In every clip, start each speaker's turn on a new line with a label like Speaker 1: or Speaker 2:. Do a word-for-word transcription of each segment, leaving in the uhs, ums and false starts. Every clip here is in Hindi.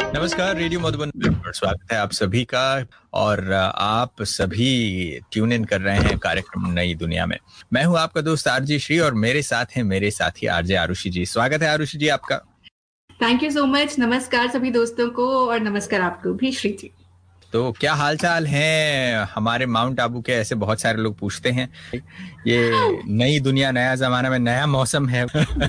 Speaker 1: नमस्कार, रेडियो मधुबन पर स्वागत है आप सभी का। और आप सभी ट्यून इन कर रहे हैं कार्यक्रम नई दुनिया में। मैं हूं आपका दोस्त आरजे श्री और मेरे साथ हैं मेरे साथी आरजे आरुषि जी। स्वागत है आरुषि जी आपका।
Speaker 2: Thank you so much. नमस्कार सभी दोस्तों को और नमस्कार आपको भी श्री जी।
Speaker 1: तो क्या हालचाल है हमारे माउंट आबू के? ऐसे बहुत सारे लोग पूछते हैं। ये नई दुनिया, नया जमाना में नया मौसम है।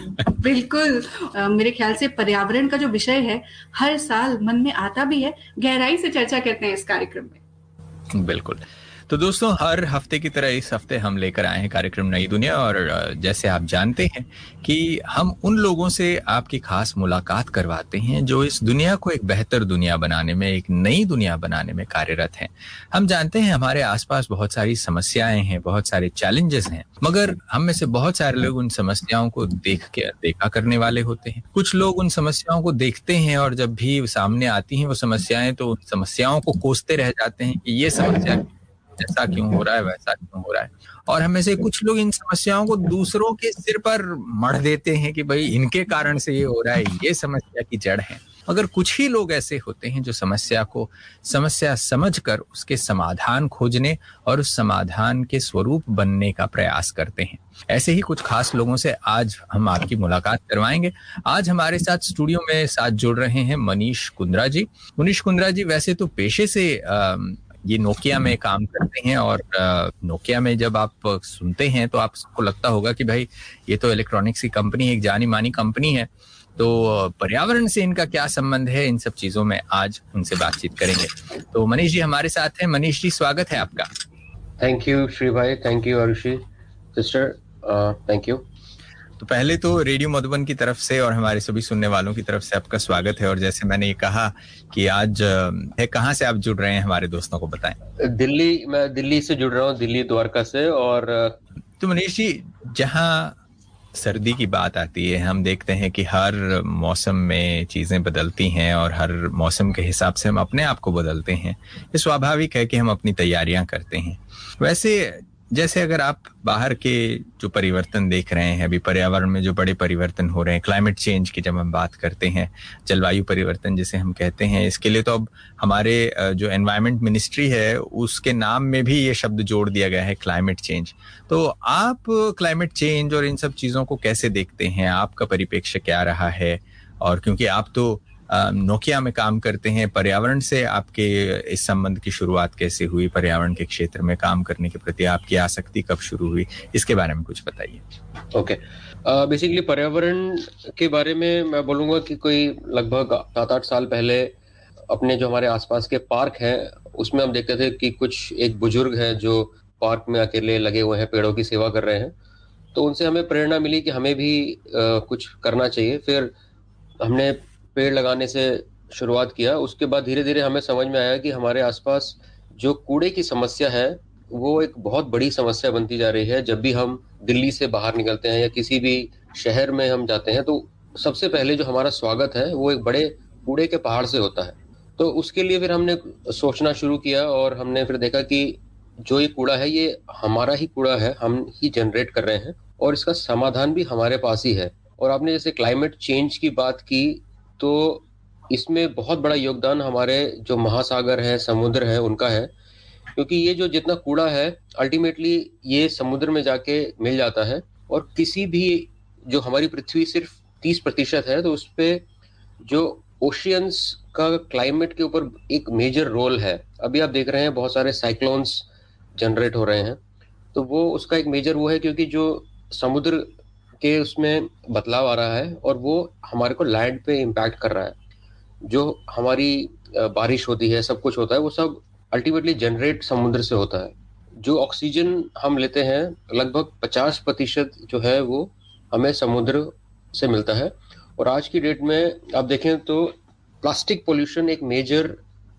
Speaker 2: बिल्कुल। आ, मेरे ख्याल से पर्यावरण का जो विषय है हर साल मन में आता भी है, गहराई से चर्चा करते हैं इस कार्यक्रम में।
Speaker 1: बिल्कुल। तो दोस्तों, हर हफ्ते की तरह इस हफ्ते हम लेकर आए हैं कार्यक्रम नई दुनिया। और जैसे आप जानते हैं कि हम उन लोगों से आपकी खास मुलाकात करवाते हैं जो इस दुनिया को एक बेहतर दुनिया बनाने में, एक नई दुनिया बनाने में कार्यरत हैं। हम जानते हैं हमारे आसपास बहुत सारी समस्याएं हैं, बहुत सारे चैलेंजेस हैं, मगर हम में से बहुत सारे लोग उन समस्याओं को देख के देखा करने वाले होते हैं। कुछ लोग उन समस्याओं को देखते हैं और जब भी सामने आती हैं वो समस्याएं, तो उन समस्याओं को कोसते रह जाते हैं कि ये समस्या ऐसा क्यों हो रहा है, वैसा क्यों हो रहा है। और हमें से कुछ लोग इन समस्याओं को दूसरों के सिर पर मढ़ देते हैं कि भाई इनके कारण से ये हो रहा है, ये समस्या की जड़ है। मगर कुछ ही लोग ऐसे होते हैं जो समस्या को समस्या समझकर उसके समाधान खोजने और उस समाधान के स्वरूप बनने का प्रयास करते हैं। ऐसे ही कुछ खास लोगों से आज हम आपकी मुलाकात करवाएंगे। आज हमारे साथ स्टूडियो में साथ जुड़ रहे हैं मनीष कुंद्रा जी। मनीष कुंद्रा जी वैसे तो पेशे से आ, ये नोकिया में काम करते हैं। और नोकिया में जब आप सुनते हैं तो आपको लगता होगा कि भाई ये तो इलेक्ट्रॉनिक्स की कंपनी है, एक जानी मानी कंपनी है। तो पर्यावरण से इनका क्या संबंध है, इन सब चीजों में आज उनसे बातचीत करेंगे। तो मनीष जी हमारे साथ हैं। मनीष जी स्वागत है आपका।
Speaker 3: थैंक यू श्री भाई, thank you Arushi sister, thank you.
Speaker 1: तो पहले तो रेडियो मधुबन की तरफ से और हमारे सभी सुनने वालों की तरफ से आपका स्वागत है। और जैसे मैंने ये कहा कि आज है, कहाँ से आप जुड़ रहे हैं हमारे दोस्तों को बताएं।
Speaker 3: दिल्ली, मैं दिल्ली से जुड़ रहा हूँ, दिल्ली द्वारका से। और
Speaker 1: तो मनीष जी, जहाँ सर्दी की बात आती है, हम देखते हैं कि हर मौसम में चीजें बदलती हैं और हर मौसम के हिसाब से हम अपने आप को बदलते हैं। ये स्वाभाविक है कि हम अपनी तैयारियां करते हैं। वैसे जैसे अगर आप बाहर के जो परिवर्तन देख रहे हैं, अभी पर्यावरण में जो बड़े परिवर्तन हो रहे हैं, क्लाइमेट चेंज की जब हम बात करते हैं, जलवायु परिवर्तन जिसे हम कहते हैं, इसके लिए तो अब हमारे जो एनवायरनमेंट मिनिस्ट्री है उसके नाम में भी ये शब्द जोड़ दिया गया है, क्लाइमेट चेंज। तो आप क्लाइमेट चेंज और इन सब चीजों को कैसे देखते हैं? आपका परिप्रेक्ष्य क्या रहा है? और क्योंकि आप तो नोकिया में काम करते हैं, पर्यावरण से आपके इस संबंध की शुरुआत कैसे हुई? पर्यावरण के क्षेत्र में काम करने के प्रति आपकी आसक्ति कब शुरू हुई? इसके बारे में कुछ बताइए।
Speaker 3: ओके, बेसिकली पर्यावरण के बारे में मैं बोलूँगा कि कोई लगभग सात आठ साल पहले अपने जो हमारे आसपास के पार्क हैं उसमें हम देखते थे कि कुछ एक बुजुर्ग हैं जो पार्क में अकेले लगे हुए हैं, पेड़ों की सेवा कर रहे हैं। तो उनसे हमें प्रेरणा मिली कि हमें भी आ, कुछ करना चाहिए। फिर हमने पेड़ लगाने से शुरुआत किया। उसके बाद धीरे धीरे हमें समझ में आया कि हमारे आसपास जो कूड़े की समस्या है वो एक बहुत बड़ी समस्या बनती जा रही है। जब भी हम दिल्ली से बाहर निकलते हैं या किसी भी शहर में हम जाते हैं तो सबसे पहले जो हमारा स्वागत है वो एक बड़े कूड़े के पहाड़ से होता है। तो उसके लिए फिर हमने सोचना शुरू किया और हमने फिर देखा कि जो ये कूड़ा है ये हमारा ही कूड़ा है, हम ही जनरेट कर रहे हैं और इसका समाधान भी हमारे पास ही है। और आपने जैसे क्लाइमेट चेंज की बात की तो इसमें बहुत बड़ा योगदान हमारे जो महासागर है, समुद्र है, उनका है। क्योंकि ये जो जितना कूड़ा है अल्टीमेटली ये समुद्र में जाके मिल जाता है। और किसी भी जो हमारी पृथ्वी सिर्फ तीस प्रतिशत है तो उस पे जो ओशियंस का क्लाइमेट के ऊपर एक मेजर रोल है। अभी आप देख रहे हैं बहुत सारे साइक्लोन्स जनरेट हो रहे हैं, तो वो उसका एक मेजर वो है क्योंकि जो समुद्र के उसमें बदलाव आ रहा है और वो हमारे को लैंड पे इम्पैक्ट कर रहा है। जो हमारी बारिश होती है, सब कुछ होता है, वो सब अल्टीमेटली जनरेट समुद्र से होता है। जो ऑक्सीजन हम लेते हैं लगभग पचास प्रतिशत जो है वो हमें समुद्र से मिलता है। और आज की डेट में आप देखें तो प्लास्टिक पोल्यूशन एक मेजर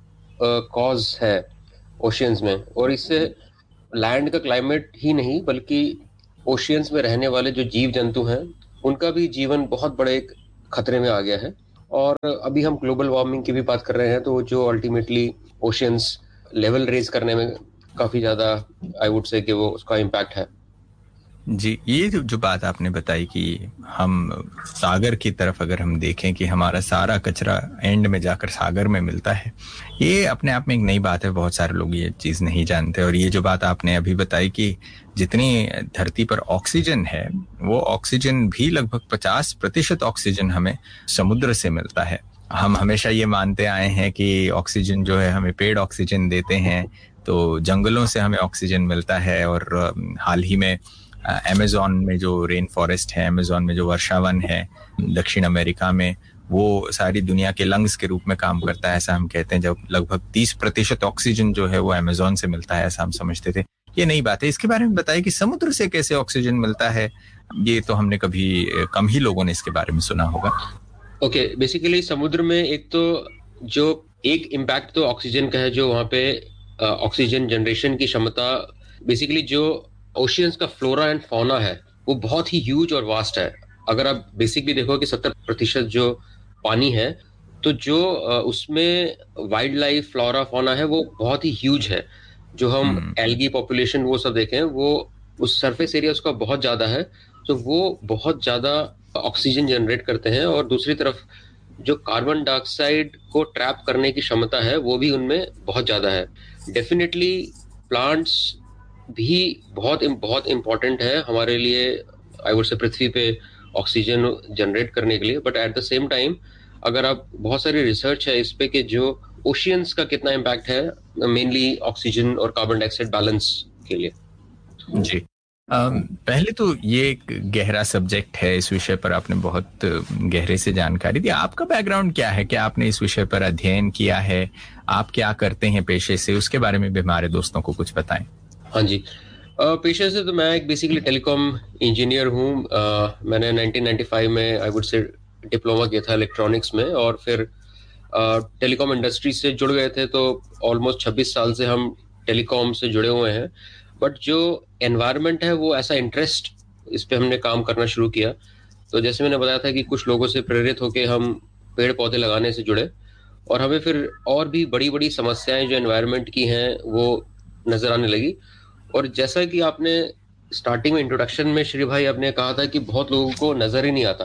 Speaker 3: कॉज है ओशियंस में। और इससे लैंड का क्लाइमेट ही नहीं बल्कि ओशियंस में रहने वाले जो जीव जंतु हैं उनका भी जीवन बहुत बड़े एक खतरे में आ गया है। और अभी हम ग्लोबल वार्मिंग की भी बात कर रहे हैं तो जो अल्टीमेटली ओशियंस लेवल रेज करने में काफ़ी ज़्यादा आई वुड से कि वो उसका इम्पैक्ट है।
Speaker 1: जी, ये जो जो बात आपने बताई कि हम सागर की तरफ अगर हम देखें कि हमारा सारा कचरा एंड में जाकर सागर में मिलता है, ये अपने आप में एक नई बात है। बहुत सारे लोग ये चीज़ नहीं जानते। और ये जो बात आपने अभी बताई कि जितनी धरती पर ऑक्सीजन है, वो ऑक्सीजन भी लगभग पचास प्रतिशत ऑक्सीजन हमें समुद्र से मिलता है। हम हमेशा ये मानते आए हैं कि ऑक्सीजन जो है हमें पेड़ ऑक्सीजन देते हैं, तो जंगलों से हमें ऑक्सीजन मिलता है। और हाल ही में अमेज़न में जो रेन फॉरेस्ट है, अमेज़न में जो वर्षावन है दक्षिण अमेरिका में, वो सारी दुनिया के लंग्स के रूप में काम करता है, ऐसा हम कहते हैं। जब लगभग तीस प्रतिशत ऑक्सीजन जो है वो अमेज़न से मिलता है, ऐसा हम समझते थे। ये नई बात है। इसके बारे में बताइए कि समुद्र से कैसे ऑक्सीजन मिलता है। ये तो हमने कभी, कम ही लोगों ने इसके बारे में सुना होगा।
Speaker 3: ओके okay, बेसिकली समुद्र में एक तो जो एक इम्पैक्ट तो ऑक्सीजन का है, जो वहाँ पे ऑक्सीजन जनरेशन की क्षमता, बेसिकली जो ओशियंस का फ्लोरा एंड फौना है वो बहुत ही ह्यूज और वास्ट है। अगर आप बेसिकली देखो कि सत्तर प्रतिशत जो पानी है, तो जो उसमें वाइल्ड लाइफ फ्लोरा फौना है वो बहुत ही ह्यूज है। जो हम एल्गी पॉपुलेशन वो सब देखें, वो उस सरफेस एरिया उसका बहुत ज्यादा है, तो वो बहुत ज्यादा ऑक्सीजन जनरेट करते हैं। और दूसरी तरफ जो कार्बन डाइऑक्साइड को ट्रैप करने की क्षमता है वो भी उनमें बहुत ज्यादा है। डेफिनेटली प्लांट्स भी बहुत बहुत इम्पोर्टेंट है हमारे लिए, आई वुड से, पृथ्वी पे ऑक्सीजन जनरेट करने के लिए। But at the same time अगर आप, बहुत सारी रिसर्च है इस पे कि जो ओशियंस का कितना इम्पैक्ट है मेनली ऑक्सीजन और कार्बन डाइऑक्साइड बैलेंस के लिए।
Speaker 1: जी, um, पहले तो ये एक गहरा सब्जेक्ट है, इस विषय पर आपने बहुत गहरे से जानकारी दी। आपका बैकग्राउंड क्या है? क्या आपने इस विषय पर अध्ययन किया है? आप क्या करते हैं पेशे से? उसके बारे में भी हमारे दोस्तों को कुछ बताएं।
Speaker 3: हाँ जी, पेशे से तो मैं एक बेसिकली टेलीकॉम इंजीनियर हूँ। मैंने नाइनटीन नाइंटी फाइव में आई वुड से डिप्लोमा किया था इलेक्ट्रॉनिक्स में, और फिर टेलीकॉम इंडस्ट्री से जुड़ गए थे। तो ऑलमोस्ट छब्बीस साल से हम टेलीकॉम से जुड़े हुए हैं। बट जो एनवायरनमेंट है वो ऐसा इंटरेस्ट, इस पे हमने काम करना शुरू किया। तो जैसे मैंने बताया था कि कुछ लोगों से प्रेरित होकर हम पेड़ पौधे लगाने से जुड़े, और हमें फिर और भी बड़ी बड़ी समस्याएं जो एनवायरनमेंट की हैं वो नजर आने लगी। और जैसा कि आपने स्टार्टिंग में इंट्रोडक्शन में श्री भाई आपने कहा था कि बहुत लोगों को नजर ही नहीं आता।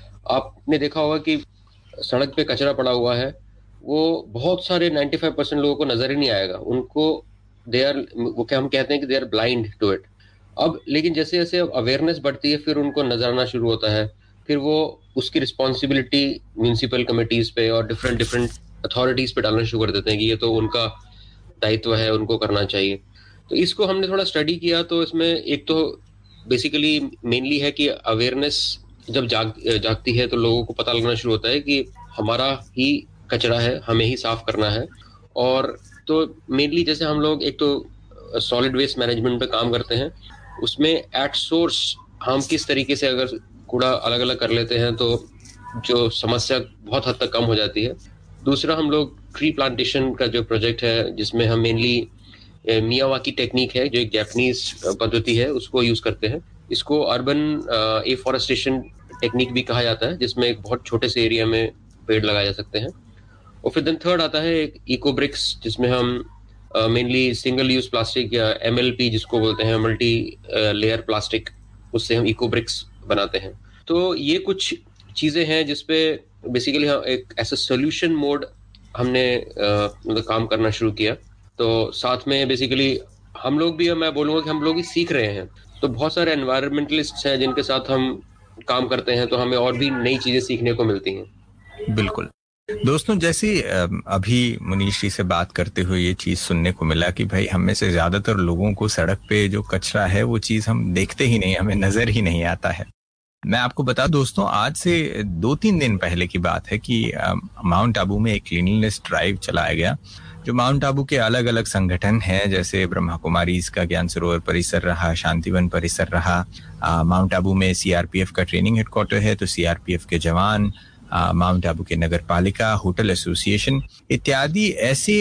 Speaker 3: आपने देखा होगा कि सड़क पे कचरा पड़ा हुआ है, वो बहुत सारे पचानवे परसेंट लोगों को नजर ही नहीं आएगा। उनको दे आर, वो क्या हम कहते हैं कि they are blind to it. अब लेकिन जैसे जैसे अवेयरनेस बढ़ती है फिर उनको नजर आना शुरू होता है। फिर वो उसकी रिस्पॉन्सिबिलिटी म्यूनिसिपल कमिटीज पे और डिफरेंट डिफरेंट अथॉरिटीज पे डालना शुरू कर देते हैं कि ये तो उनका दायित्व है, उनको करना चाहिए। तो इसको हमने थोड़ा स्टडी किया। तो इसमें एक तो बेसिकली मेनली है कि अवेयरनेस जब जाग जागती है तो लोगों को पता लगना शुरू होता है कि हमारा ही कचरा है, हमें ही साफ करना है। और तो मेनली जैसे हम लोग एक तो सॉलिड वेस्ट मैनेजमेंट पे काम करते हैं, उसमें एट सोर्स हम किस तरीके से अगर कूड़ा अलग अलग कर लेते हैं तो जो समस्या बहुत हद तक कम हो जाती है। दूसरा, हम लोग ट्री प्लांटेशन का जो प्रोजेक्ट है जिसमें हम मेनली मियावाकी टेक्निक है जो एक जापानीज पद्धति है उसको यूज करते हैं। इसको अर्बन एफॉरेस्टेशन टेक्निक भी कहा जाता है, जिसमें एक बहुत छोटे से एरिया में पेड़ लगाए जा सकते हैं। और फिर देन थर्ड आता है एक इको ब्रिक्स, जिसमें हम मेनली सिंगल यूज प्लास्टिक या एमएलपी जिसको बोलते हैं, मल्टी लेयर प्लास्टिक, उससे हम इको ब्रिक्स बनाते हैं। तो ये कुछ चीजें हैं जिसपे बेसिकली हम एक ऐसा सोल्यूशन मोड हमने मतलब काम करना शुरू किया। तो साथ में बेसिकली हम लोग भी, मैं बोलूँगा कि हम लोग ही सीख रहे हैं। तो बहुत सारे एनवायरमेंटलिस्ट हैं जिनके साथ हम काम करते हैं, तो हमें और भी नई चीजें सीखने को मिलती हैं।
Speaker 1: बिल्कुल दोस्तों, जैसे अभी मुनीश जी से बात करते हुए ये चीज सुनने को मिला कि भाई हम में से ज्यादातर लोगों को सड़क पे जो कचरा है वो चीज हम देखते ही नहीं, हमें नजर ही नहीं आता है। मैं आपको बता दोस्तों, आज से दो तीन दिन पहले की बात है कि माउंट आबू में एक क्लीनलीनेस ड्राइव चलाया गया। जो माउंट आबू के अलग अलग संगठन हैं, जैसे ब्रह्मा कुमारी इसका ज्ञान सरोवर परिसर रहा, शांतिवन परिसर रहा, माउंट आबू में सीआरपीएफ का ट्रेनिंग हेडक्वार्टर है तो सीआरपीएफ के जवान, माउंट आबू के नगर पालिका, होटल एसोसिएशन इत्यादि ऐसे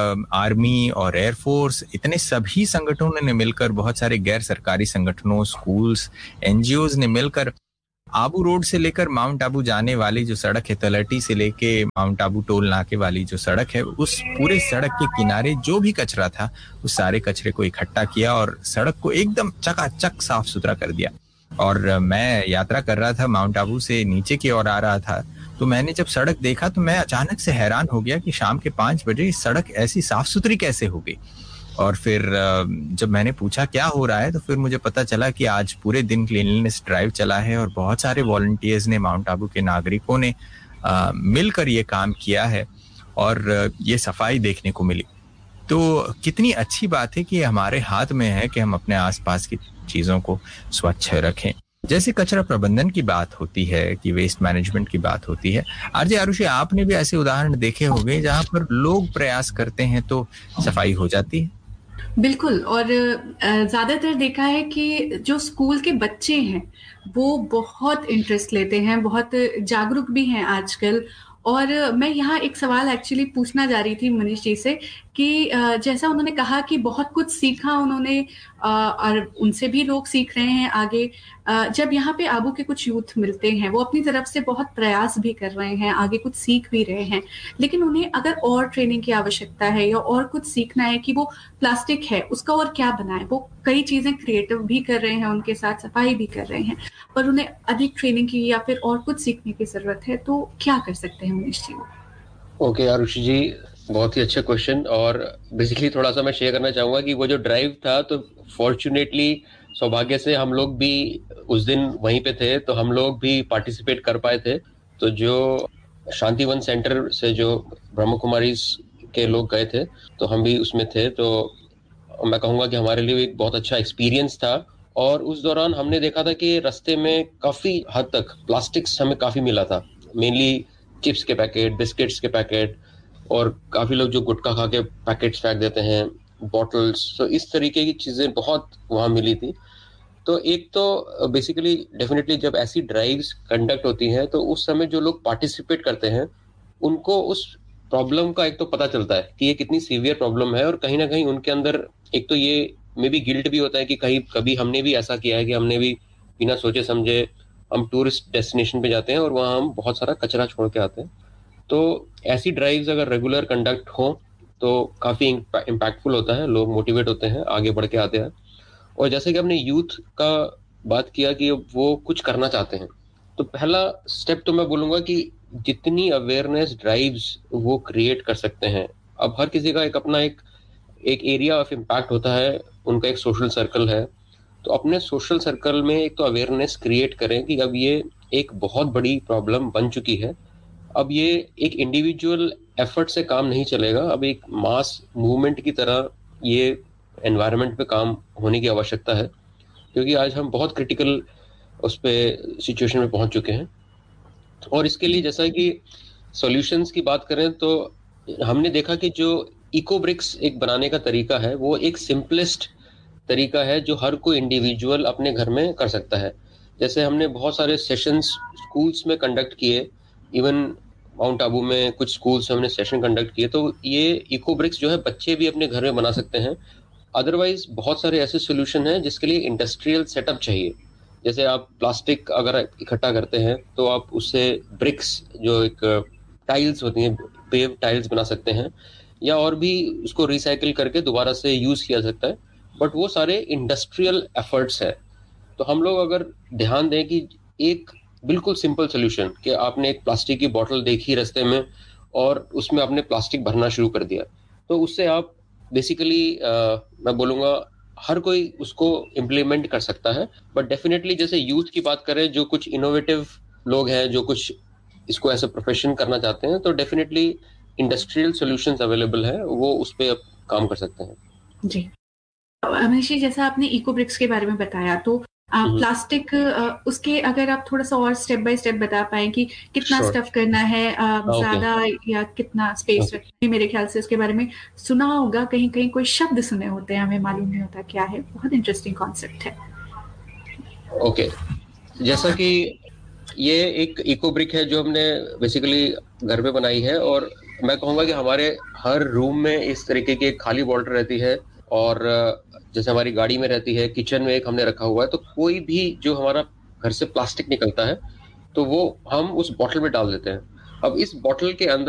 Speaker 1: आर्मी और एयरफोर्स, इतने सभी संगठनों ने मिलकर, बहुत सारे गैर सरकारी संगठनों, स्कूल्स, एनजीओज ने मिलकर आबू रोड से लेकर माउंट आबू जाने वाली जो सड़क है, तलहटी से लेके माउंट आबू टोल नाके वाली जो सड़क है, उस पूरे सड़क के किनारे जो भी कचरा था उस सारे कचरे को इकट्ठा किया और सड़क को एकदम चकाचक साफ सुथरा कर दिया। और मैं यात्रा कर रहा था, माउंट आबू से नीचे की ओर आ रहा था, तो मैंने जब सड़क देखा तो मैं अचानक से हैरान हो गया कि शाम के पाँच बजे सड़क ऐसी साफ सुथरी कैसे हो गई। और फिर जब मैंने पूछा क्या हो रहा है तो फिर मुझे पता चला कि आज पूरे दिन क्लीनलीनेस ड्राइव चला है और बहुत सारे वॉलंटियर्स ने, माउंट आबू के नागरिकों ने आ, मिलकर ये काम किया है और ये सफाई देखने को मिली। तो कितनी अच्छी बात है कि हमारे हाथ में है कि हम अपने आसपास की चीज़ों को स्वच्छ रखें। जैसे कचरा प्रबंधन की बात होती है, कि वेस्ट मैनेजमेंट की बात होती है, आरजे आरुषि आपने भी ऐसे उदाहरण देखे होंगे जहां पर लोग प्रयास करते हैं तो सफाई हो जाती है।
Speaker 2: बिल्कुल, और ज्यादातर देखा है कि जो स्कूल के बच्चे हैं वो बहुत इंटरेस्ट लेते हैं, बहुत जागरूक भी हैं आजकल। और मैं यहाँ एक सवाल एक्चुअली पूछना जा रही थी मनीष जी से कि जैसा उन्होंने कहा कि बहुत कुछ सीखा उन्होंने और उनसे भी लोग सीख रहे हैं आगे। जब यहाँ पे आबू के कुछ यूथ मिलते हैं वो अपनी तरफ से बहुत प्रयास भी कर रहे हैं, आगे कुछ सीख भी रहे हैं, लेकिन उन्हें अगर और ट्रेनिंग की आवश्यकता है या और कुछ सीखना है कि वो प्लास्टिक है उसका और क्या बनाए, वो कई चीजें क्रिएटिव भी कर रहे हैं, उनके साथ सफाई भी कर रहे हैं, पर उन्हें अधिक ट्रेनिंग की या फिर और कुछ सीखने की जरूरत है, तो क्या कर सकते हैं मनीष जी?
Speaker 3: ओके आरुषि जी, बहुत ही अच्छा क्वेश्चन। और बेसिकली थोड़ा सा मैं शेयर करना चाहूंगा कि वो जो ड्राइव था, तो फॉर्चुनेटली, सौभाग्य से हम लोग भी उस दिन वहीं पे थे, तो हम लोग भी पार्टिसिपेट कर पाए थे। तो जो शांतिवन सेंटर से जो ब्रह्म कुमारी के लोग गए थे तो हम भी उसमें थे। तो मैं कहूँगा कि हमारे लिए एक बहुत अच्छा एक्सपीरियंस था। और उस दौरान हमने देखा था कि रास्ते में काफ़ी हद तक प्लास्टिक्स हमें काफ़ी मिला था, मेनली चिप्स के पैकेट, बिस्किट्स के पैकेट, और काफ़ी लोग जो गुटखा खा के पैकेट्स फेंक देते हैं, बॉटल्स, तो इस तरीके की चीज़ें बहुत वहाँ मिली थी। तो एक तो बेसिकली डेफिनेटली जब ऐसी ड्राइव्स कंडक्ट होती हैं तो उस समय जो लोग पार्टिसिपेट करते हैं उनको उस प्रॉब्लम का एक तो पता चलता है कि ये कितनी सीवियर प्रॉब्लम है, और कहीं ना कहीं उनके अंदर एक तो ये मे बी गिल्ट भी होता है कि कहीं कभी हमने भी ऐसा किया है कि हमने भी बिना सोचे समझे हम टूरिस्ट डेस्टिनेशन पे जाते हैं और वहाँ हम बहुत सारा कचरा छोड़ के आते हैं। तो ऐसी ड्राइव्स अगर रेगुलर कंडक्ट हो तो काफ़ी इम्पैक्टफुल होता है, लोग मोटिवेट होते हैं, आगे बढ़ के आते हैं। और जैसे कि हमने यूथ का बात किया कि वो कुछ करना चाहते हैं, तो पहला स्टेप तो मैं बोलूँगा कि जितनी अवेयरनेस ड्राइव्स वो क्रिएट कर सकते हैं। अब हर किसी का एक अपना एक एक एरिया ऑफ इम्पैक्ट होता है, उनका एक सोशल सर्कल है, तो अपने सोशल सर्कल में एक तो अवेयरनेस क्रिएट करें कि अब ये एक बहुत बड़ी प्रॉब्लम बन चुकी है। अब ये एक इंडिविजुअल एफर्ट से काम नहीं चलेगा, अब एक मास मूवमेंट की तरह ये एनवायरनमेंट पे काम होने की आवश्यकता है, क्योंकि आज हम बहुत क्रिटिकल उस पे सिचुएशन में पहुंच चुके हैं। और इसके लिए जैसा कि सॉल्यूशंस की बात करें तो हमने देखा कि जो इको ब्रिक्स एक बनाने का तरीका है वो एक सिंपलेस्ट तरीका है जो हर कोई इंडिविजुअल अपने घर में कर सकता है। जैसे हमने बहुत सारे सेशंस स्कूल्स में कंडक्ट किए, इवन माउंट आबू में कुछ स्कूल्स में हमने सेशन कंडक्ट किए, तो ये इको ब्रिक्स जो है बच्चे भी अपने घर में बना सकते हैं। अदरवाइज बहुत सारे ऐसे सोल्यूशन हैं जिसके लिए इंडस्ट्रियल सेटअप चाहिए। जैसे आप प्लास्टिक अगर इकट्ठा करते हैं तो आप उससे ब्रिक्स, जो एक टाइल्स होती हैं, पेव टाइल्स बना सकते हैं, या और भी उसको रिसाइकिल करके दोबारा से यूज किया सकता है। बट वो सारे इंडस्ट्रियल एफर्ट्स है। तो हम लोग अगर ध्यान दें कि एक बिल्कुल सिंपल सोल्यूशन कि आपने एक प्लास्टिक की बोतल देखी रास्ते में और उसमें आपने प्लास्टिक भरना शुरू कर दिया, तो उससे आप बेसिकली मैं बोलूँगा हर कोई उसको इम्प्लीमेंट कर सकता है। बट डेफिनेटली जैसे यूथ की बात करें, जो कुछ इनोवेटिव लोग हैं, जो कुछ इसको ऐसे प्रोफेशन करना चाहते हैं, तो डेफिनेटली इंडस्ट्रियल सॉल्यूशंस अवेलेबल है, वो उस पर काम कर सकते हैं।
Speaker 2: जी अमीश जी, जैसा आपने इको ब्रिक्स के बारे में बताया, तो आप प्लास्टिक उसके अगर आप थोड़ा सा और स्टेप बाय स्टेप बता पाएं कि कितना
Speaker 3: Sure.
Speaker 2: स्टफ करना है, ज्यादा okay. या कितना स्पेस okay. रखना है। मेरे ख्याल से उसके बारे में सुना होगा, कहीं कहीं कोई शब्द सुने होते हैं, हमें मालूम नहीं होता क्या है। बहुत इंटरेस्टिंग कॉन्सेप्ट है।
Speaker 3: Okay okay. जैसा कि ये एक इको ब्रिक है जो हमने बेसिकली घर पे बनाई है, और मैं कहूँगा कि हमारे हर रूम में इस तरीके की एक खाली बॉटल रहती है, और जैसे हमारी गाड़ी में रहती है, किचन में एक हमने रखा हुआ है। तो कोई भी जो हमारा घर से प्लास्टिक निकलता है तो वो हम उस बॉटल में डाल देते हैं। अब इस बॉटल के अंदर